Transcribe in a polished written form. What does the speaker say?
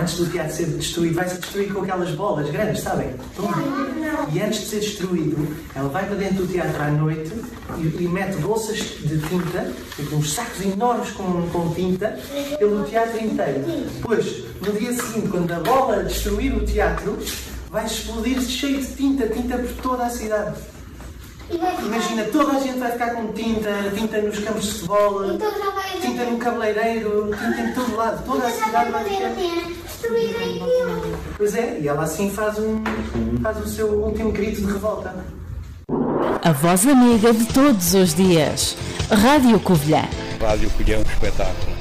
Antes do teatro ser destruído, vai ser destruído com aquelas bolas grandes, sabem? E antes de ser destruído, ela vai para dentro do teatro à noite e mete bolsas de tinta, uns sacos enormes com tinta, pelo teatro inteiro. Depois, no dia seguinte, quando a bola destruir o teatro, vai explodir cheio de tinta por toda a cidade. Imagina, toda a gente vai ficar com tinta nos campos de futebol, tinta no cabeleireiro, tinta em todo lado, toda a cidade vai ficar. Pois é, e ela assim faz o seu último grito de revolta. A voz amiga de todos os dias. Rádio Covilhã. Rádio Covilhã é um espetáculo.